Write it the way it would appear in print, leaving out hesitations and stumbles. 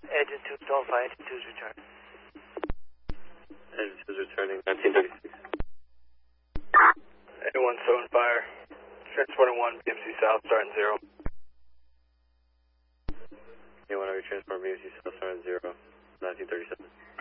Engine 2 is Alpha, Engine 2 is return. Engine 2 is returning, 1936. A17 fire. Transporting 1, BMC South, starting 0. A1 transport BMC South, starting 0, 1937.